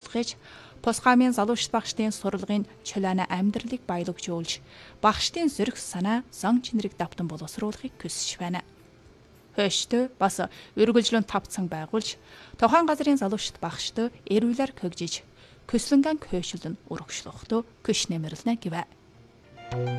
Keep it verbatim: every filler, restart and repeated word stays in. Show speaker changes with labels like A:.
A: уралдгаж Тусгамын залуучт багштын сурлагын чулаана амьдралыг баялагжуулж багштын зүрх санаа зан чанарыг давтан боловсруулахыг хүсэж байна. Хөөштэй бас үргэлжлэн тавцсан байгуулж тухайн газрын залуучт багшд эрүүлэр хөгжиж көслөнгөн хөөшөлн урагшлахтөө күш нэмэрлэнэ гэвэ.